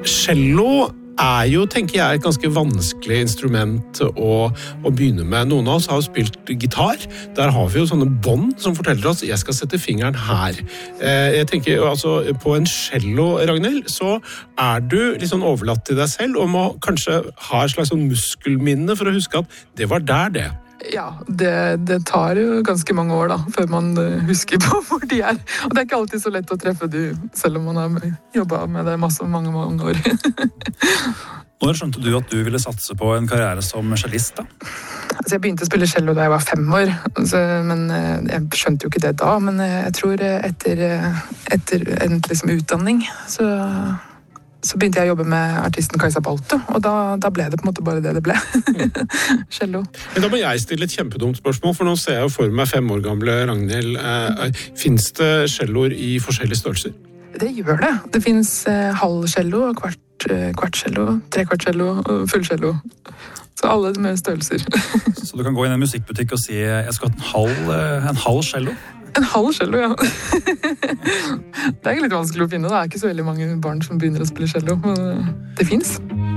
Cello jo, tenker jeg, et ganske vanskelig instrument å begynne med. Noen av oss har jo spilt gitar. Der har vi jo sånne bånd som forteller oss jeg skal sette fingeren her. Jeg tenker, altså, på en cello, Ragnhild, så du litt sånn overlatt til deg selv og må kanskje ha et slags sånn muskelminne for å huske at det var der det. Ja, det tar jo ganske mange år da, før man husker på hvor de Og det ikke alltid så lett å treffe de, selv om man har jobbet med det mange år. Når skjønte du at du ville satse på en karriere som cellist da? Altså, jeg begynte å spille cello da jeg var 5 år, men jeg skjønte jo ikke det da, men jeg tror etter en liksom, utdanning, så begynte jeg å jobbe med artisten Kajsa Balto, og da ble det på en måte bare det ble. Cello. Men da må jeg stille et kjempedumt spørsmål, for nå ser jeg jo for meg 5 år gamle Ragnhild. Finnes det celloer i forskjellige størrelser? Det gjør det. Det finnes halv cello, kvart cello, trekvart cello og full cello. Så alle med størrelser. Så du kan gå inn i en musikkbutikk og si jeg skal ha en halv cello? En halv cello, ja. Det ikke litt vanskelig å finne. Det ikke så veldig mange barn som begynner å spille cello, men det finnes.